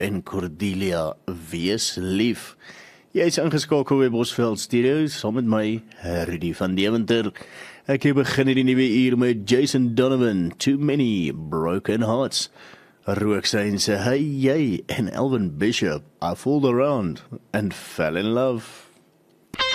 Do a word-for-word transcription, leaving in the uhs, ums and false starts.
en Cordelia, wees lief. Jy is ingeskakel by Bosveld Studios, saam met my, Rudy van Deventer. Ek hier begin die nuwe uur met Jason Donovan, Too Many Broken Hearts. Rooksein sê, hey, jy, en Elvin Bishop, I fooled around and fell in love.